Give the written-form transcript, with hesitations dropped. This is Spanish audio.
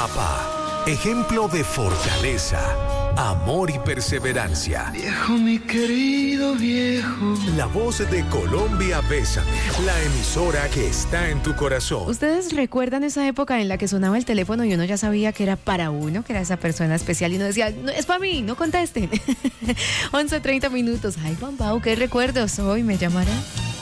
Papá, ejemplo de fortaleza, amor y perseverancia. Viejo, mi querido viejo. La voz de Colombia, Bésame, la emisora que está en tu corazón. ¿Ustedes recuerdan esa época en la que sonaba el teléfono y uno ya sabía que era para uno, que era esa persona especial y uno decía, no, es para mí, no contesten? 11:30. Ay, Juan Pau, qué recuerdos, hoy me llamará.